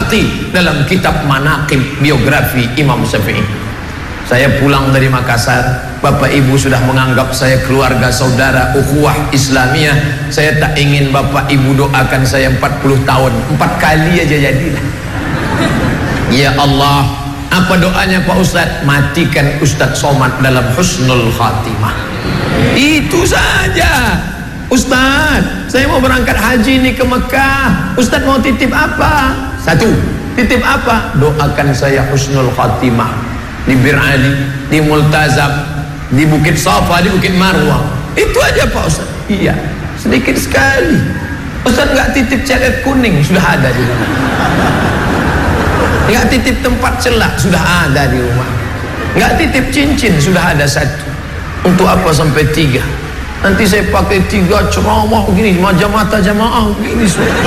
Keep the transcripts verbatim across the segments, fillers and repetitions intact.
Al-Baqi dalam kitab Manaqib biografi Imam Syafi'i. Saya pulang dari Makassar, Bapak Ibu sudah menganggap saya keluarga saudara ukhuwah Islamiyah. Saya tak ingin Bapak Ibu doakan saya empat puluh tahun, empat kali aja jadilah. Ya Allah, apa doanya Pak Ustadz? Matikan Ustadz Somad dalam husnul khatimah. Itu saja. Ustadz, saya mau berangkat haji nih ke Mekah. Ustadz mau titip apa? Satu, titip apa? Doakan saya husnul khatimah di Bir Ali, di Multazam, di Bukit Safa, di Bukit Marwah. Itu aja Pak Ustadz. Iya, sedikit sekali. Ustadz nggak titip cadet kuning, sudah ada di rumah. Nggak titip tempat celak, sudah ada di rumah. Nggak titip cincin, sudah ada satu. Untuk apa sampai tiga? Nanti saya pakai tiga ceramah begini, mata jamaah begini.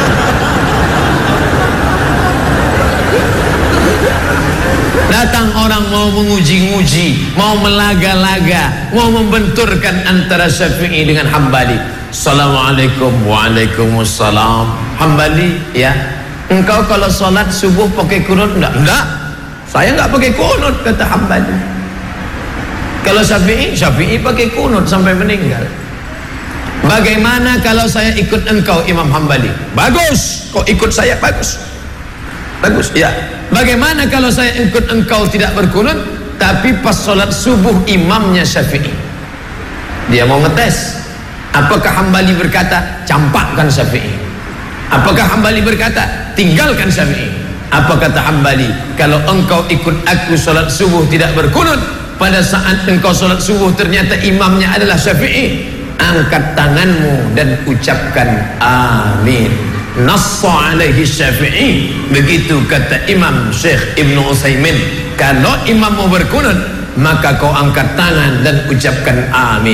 Datang orang mau menguji-nguji, mau melaga-laga, mau membenturkan antara Syafi'i dengan Hambali. Assalamualaikum. Waalaikumsalam. Hambali, ya, engkau kalau sholat subuh pakai kunut enggak? Enggak, saya enggak pakai kunut, kata Hambali. Kalau Syafi'i, Syafi'i pakai kunut sampai meninggal. Bagaimana kalau saya ikut engkau Imam Hambali? Bagus, kau ikut saya, bagus. Bagus, ya. Bagaimana kalau saya ikut engkau tidak berkunut, tapi pas sholat subuh imamnya Syafi'i? Dia mau ngetes. Apakah Hambali berkata, campakkan Syafi'i? Apakah Hambali berkata, tinggalkan Syafi'i? Apa kata Hambali? Kalau engkau ikut aku sholat subuh tidak berkunut, pada saat engkau sholat subuh ternyata imamnya adalah Syafi'i, angkat tanganmu dan ucapkan amin. Nassa alaihi Syafi'i. Begitu kata Imam Syekh Ibnu Utsaimin. Kalau imam mau berkunut, maka kau angkat tangan dan ucapkan amin.